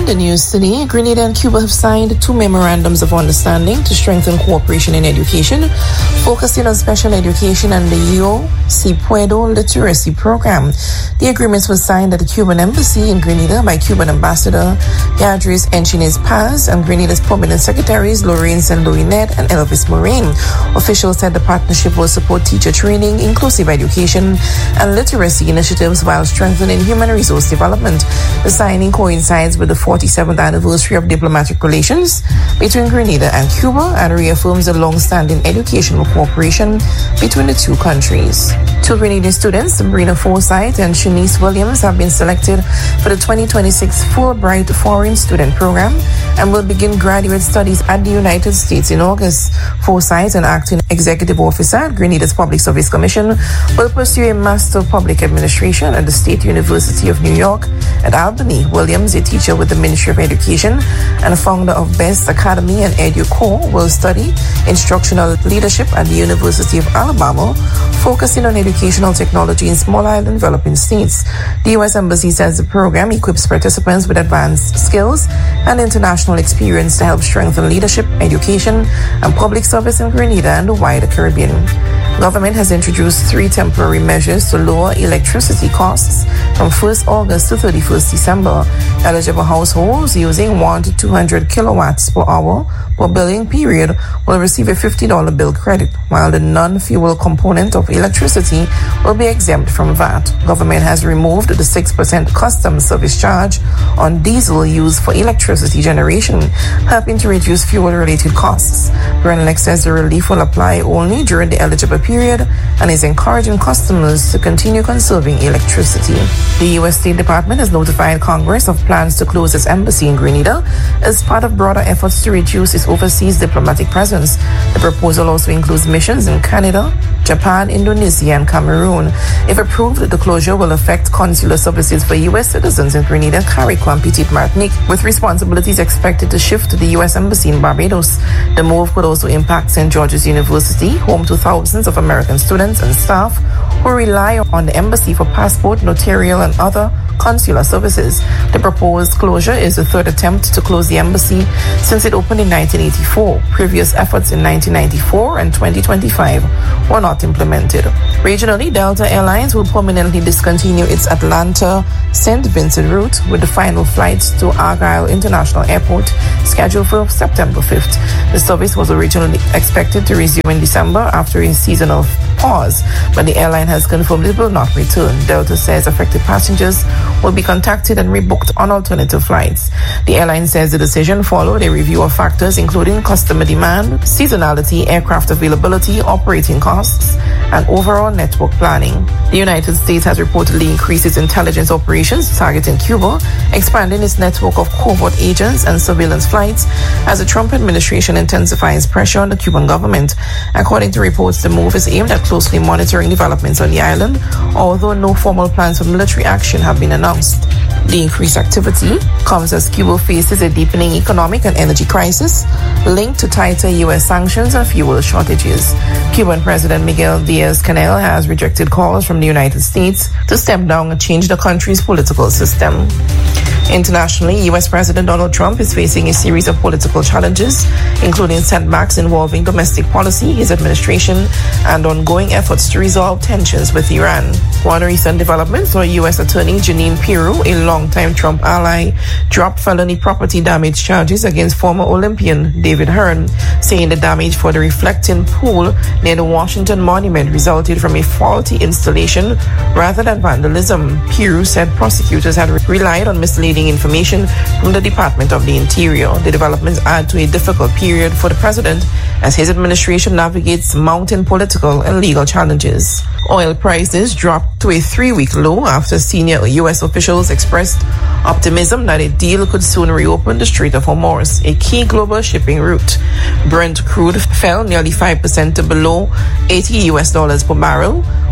the news today, Grenada and Cuba have signed 2 memorandums of understanding to strengthen cooperation in education, focusing on special education and the Yo Si Puedo literacy program. The agreements were signed at the Cuban Embassy in Grenada by Cuban Ambassador Yadris Enchinez Paz and Grenada's permanent secretaries Lorraine St. Louis Ned and Elvis Moraine. Officials said the partnership will support teacher training, inclusive education, and literacy initiatives while strengthening human resource development. The signing coincides with the 47th anniversary of diplomatic relations between Grenada and Cuba and reaffirms the long-standing educational cooperation between the two countries. 2 Grenadian students, Sabrina Forsyth and Shanice Williams, have been selected for the 2026 Fulbright Foreign Student Program and will begin graduate studies at the United States in August. Forsyth, an acting executive officer at Grenada's Public Service Commission, will pursue a Master of Public Administration at the State University of New York at Albany. Williams, a teacher with the Ministry of Education and founder of Best Academy and EduCore, will study instructional leadership at the University of Alabama, focusing on educational technology in small island developing states. The U.S. Embassy says the program equips participants with advanced skills and international experience to help strengthen leadership, education, and public service in Grenada and the wider Caribbean. Government has introduced 3 temporary measures to lower electricity costs from 1st August to 31st December. Eligible households using 1 to 200 kilowatts per hour per billing period will receive a $50 bill credit, while the non-fuel component of electricity will be exempt from VAT. Government has removed the 6% customs service charge on diesel used for electricity generation, helping to reduce fuel-related costs. Grenelec says the relief will apply only during the eligible period and is encouraging customers to continue conserving electricity. The U.S. State Department has notified Congress of plans to close its embassy in Grenada as part of broader efforts to reduce its overseas diplomatic presence. The proposal also includes missions in Canada, Japan, Indonesia, and Cameroon. If approved, the closure will affect consular services for U.S. citizens in Grenada, Carriacou, and Petite Martinique, with responsibilities expected to shift to the U.S. Embassy in Barbados. The move could also impact St. George's University, home to thousands of American students and staff who rely on the embassy for passport, notarial, and other consular services. The proposed closure is the 3rd attempt to close the embassy since it opened in 1984. Previous efforts in 1994 and 2025 were not implemented. Regionally, Delta Airlines will permanently discontinue its Atlanta-St. Vincent route, with the final flights to Argyle International Airport scheduled for September 5th. The service was originally expected to resume in December after a seasonal pause, but the airline has confirmed it will not return. Delta says affected passengers will be contacted and rebooked on alternative flights. The airline says the decision followed a review of factors including customer demand, seasonality, aircraft availability, operating costs, and overall network planning. The United States has reportedly increased its intelligence operations targeting Cuba, expanding its network of covert agents and surveillance flights as the Trump administration intensifies pressure on the Cuban government. According to reports, the move is aimed at closely monitoring developments on the island, although no formal plans for military action have been announced. The increased activity comes as Cuba faces a deepening economic and energy crisis linked to tighter U.S. sanctions and fuel shortages. Cuban President Miguel Diaz-Canel has rejected calls from the United States to step down and change the country's political system. Internationally, U.S. President Donald Trump is facing a series of political challenges, including setbacks involving domestic policy, his administration, and ongoing efforts to resolve tensions with Iran. One recent development saw U.S. Attorney Jeanine Pirro, a longtime Trump ally, drop felony property damage charges against former Olympian David Hearn, saying the damage for the reflecting pool near the Washington Monument resulted from a faulty installation rather than vandalism. Pirro said prosecutors had relied on misleading information from the Department of the Interior. The developments add to a difficult period for the president as his administration navigates mounting political and legal challenges. Oil prices dropped to a 3-week low after senior U.S. officials expressed optimism that a deal could soon reopen the Strait of Hormuz, a key global shipping route. Brent crude fell nearly 5% to below $80 per barrel,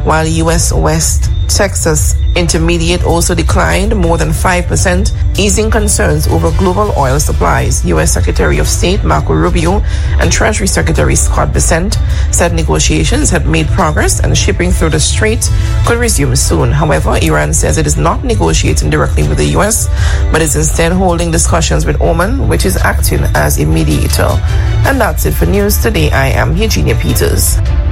while U.S. West Texas Intermediate also declined more than 5%, easing concerns over global oil supplies. U.S. Secretary of State Marco Rubio and Treasury Secretary Scott Bessent said negotiations had made progress and shipping through the strait could resume soon. However, Iran says it is not negotiating directly with the U.S., but is instead holding discussions with Oman, which is acting as a mediator. And that's it for News Today. I am Eugenia Peters.